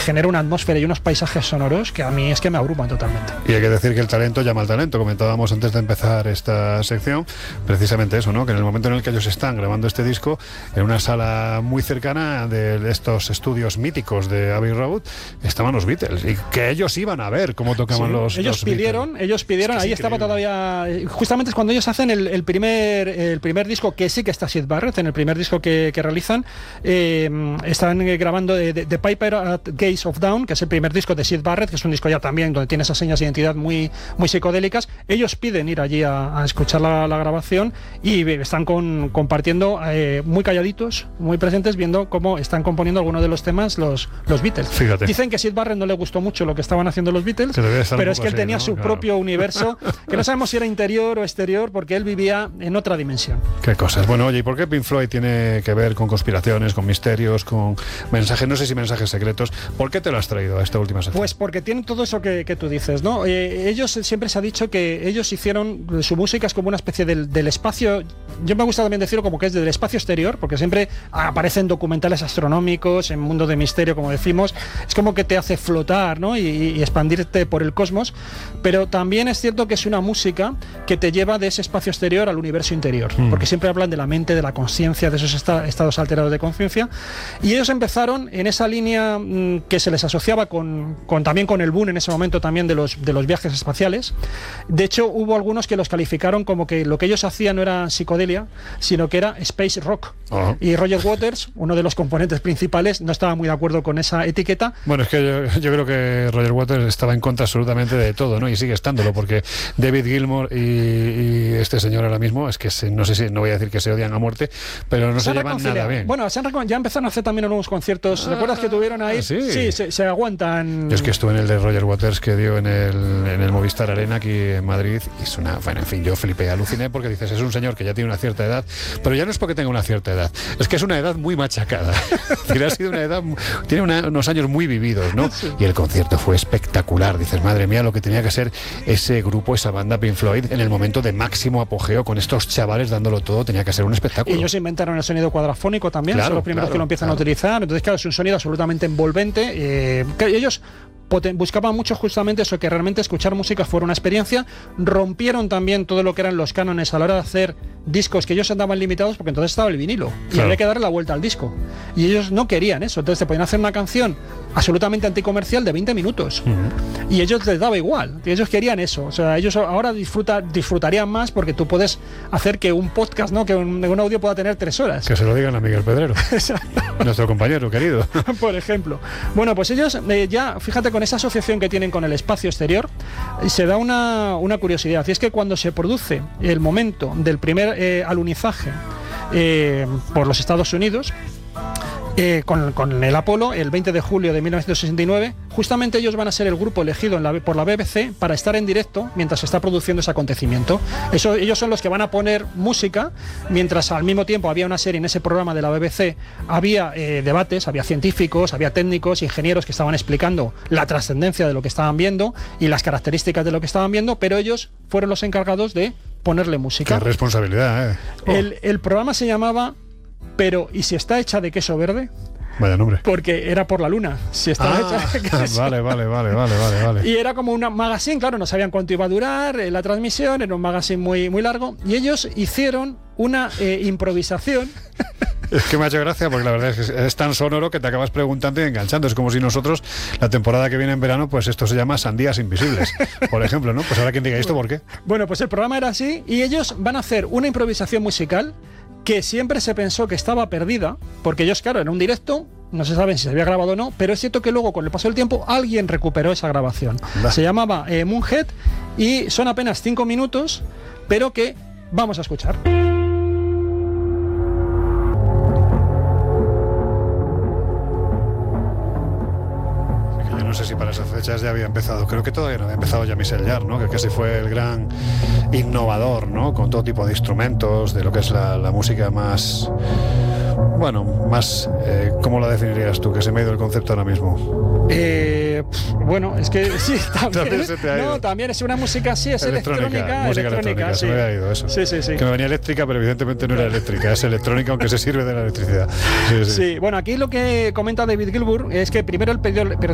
genera una atmósfera y unos paisajes sonoros que a mí es que me abruman totalmente. Y hay que decir que el talento llama al talento. Comentábamos antes de empezar esta sección, precisamente eso, ¿no? Que en el momento en el que ellos están grabando este disco, en una sala muy cercana de estos estudios míticos de Abbey Road, estaban los Beatles, y que ellos iban a ver cómo tocaban ellos pidieron, Beatles. Ahí estaba todavía, justamente es cuando ellos hacen el primer disco, que sí que está Syd Barrett, en el primer disco que realizan, están grabando The Piper at Gates of Dawn, que es el primer disco de Syd Barrett, que es un disco ya también donde tiene esas señas de identidad muy, muy psicodélicas. Ellos piden ir allí a escuchar la grabación y están compartiendo muy calladitos, muy presentes, viendo cómo están componiendo algunos de los temas los Beatles. Fíjate. Dicen que Syd Barrett no le gustó mucho lo que estaban haciendo los Beatles, pero es que él tenía su propio universo, que no sabemos si era interior o exterior, porque él vivía en otra dimensión. Qué cosas. Bueno, oye, ¿y por qué Pink Floyd tiene que ver con conspiraciones, con misterios, con mensajes, no sé si mensajes secretos? ¿Por qué te lo has traído a esta última sección? Pues porque tienen todo eso que tú dices, ¿no? Ellos siempre se ha dicho que ellos hicieron, su música es como una especie del espacio, yo me gusta también decirlo como que es del espacio exterior, porque siempre aparecen documentales astronómicos, en mundo de misterio, como decimos, es como que te hace flotar, ¿no? Y expandirte por el cosmos, pero también es cierto que es una música que te lleva de ese espacio exterior al universo interior, porque siempre hablan de la mente, de la conciencia, de esos estados alterados de conciencia, y ellos empezaron en esa línea que se les asociaba también con el boom en ese momento también de los viajes espaciales. De hecho, hubo algunos que los calificaron como que lo que ellos hacían no era psicodelia, sino que era space rock. Y Roger Waters, uno de los componentes principales, no estaba muy de acuerdo con esa etiqueta. Bueno, es que yo creo que Roger Waters estaba en contra absolutamente de todo, ¿no? Y sigue estándolo, porque David Gilmour y este señor ahora mismo, es que no sé si, no voy a decir que se odian a muerte, pero no se llevan nada bien. Bueno, ya empezaron a hacer también unos conciertos. ¿Recuerdas que tuvieron ahí? Sí, se aguantan. Yo es que estuve en el de Roger Waters que dio en el Movistar Arena aquí en Madrid, y es bueno, en fin, yo flipé, aluciné, porque dices, es un señor que ya tiene una cierta edad, pero ya no es porque tenga una cierta edad, es que es una edad muy machacada. Ha sido una edad, tiene unos años muy vividos, ¿no? Sí. Y el concierto fue espectacular. Dices, madre mía, lo que tenía que ser ese grupo, esa banda Pink Floyd, en el momento de máximo apogeo, con estos chavales dándolo todo, tenía que ser un espectáculo. Ellos inventaron el sonido cuadrafónico también, son los primeros que lo empiezan a utilizar. Entonces, claro, es un sonido absolutamente envolvente. Ellos buscaban mucho justamente eso, que realmente escuchar música fuera una experiencia. Rompieron también todo lo que eran los cánones a la hora de hacer discos, que ellos andaban limitados porque entonces estaba el vinilo y había que darle la vuelta al disco, y ellos no querían eso. Entonces te podían hacer una canción absolutamente anticomercial de 20 minutos y ellos les daba igual, que ellos querían eso. O sea, ellos ahora disfrutarían más porque tú puedes hacer que un podcast, ¿no? Que un audio pueda tener 3 horas. Que se lo digan a Miguel Pedrero, nuestro compañero querido. Por ejemplo. Bueno, pues ellos ya, fíjate, con esa asociación que tienen con el espacio exterior, se da una curiosidad, y es que cuando se produce el momento del primer alunizaje por los Estados Unidos, con el Apolo, el 20 de julio de 1969, justamente ellos van a ser el grupo elegido por la BBC para estar en directo mientras se está produciendo ese acontecimiento. Ellos son los que van a poner música, mientras al mismo tiempo había una serie en ese programa de la BBC, había debates, había científicos, había técnicos, ingenieros que estaban explicando la trascendencia de lo que estaban viendo y las características de lo que estaban viendo, pero ellos fueron los encargados de ponerle música. Qué responsabilidad, El programa se llamaba Pero, ¿y si está hecha de queso verde? Vaya nombre. Porque era por la luna. Si estaba hecha de queso. Vale. Y era como un magazine, claro, no sabían cuánto iba a durar la transmisión, era un magazine muy, muy largo, y ellos hicieron una improvisación. Es que me ha hecho gracia, porque la verdad es que es tan sonoro que te acabas preguntando y enganchando. Es como si nosotros, la temporada que viene en verano, pues esto se llama Sandías Invisibles, por ejemplo, ¿no? Pues ahora quien diga esto, ¿por qué? Bueno, pues el programa era así, y ellos van a hacer una improvisación musical que siempre se pensó que estaba perdida, porque ellos, claro, en un directo, no se sabe si se había grabado o no, pero es cierto que luego, con el paso del tiempo, alguien recuperó esa grabación. Se llamaba Moonhead, y son apenas 5 minutos, pero que vamos a escuchar. No sé si para esas fechas ya había empezado, creo que todavía no había empezado Jean-Michel Jarre, ¿no? Que casi fue el gran innovador, ¿no? Con todo tipo de instrumentos, de lo que es la música más... Bueno, más... ¿cómo la definirías tú? Que se me ha ido el concepto ahora mismo. Bueno, es que sí, también, se te ha ido. No, también es una música, sí, es electrónica. Música electrónica, sí. Se me había ido eso. Sí. Que me venía eléctrica, pero evidentemente no era eléctrica, es electrónica, aunque se sirve de la electricidad. Sí. Bueno, aquí lo que comenta David Gilmour es que primero él perdió